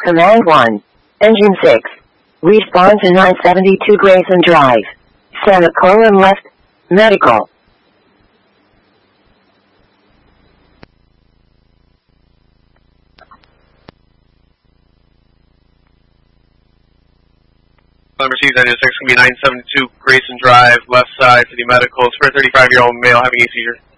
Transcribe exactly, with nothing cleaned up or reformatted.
Command one. Engine six. Respawn to nine seventy-two Grayson Drive. Semicolon left. Medical. Number received engine six, going to be nine seventy-two Grayson Drive, left side, City Medical. It's for a thirty-five-year-old male having a seizure.